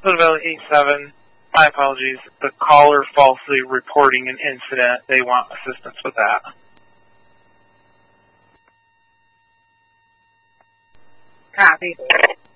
Minnesota Valley 87. My apologies. The caller falsely reporting an incident. They want assistance with that. Copy.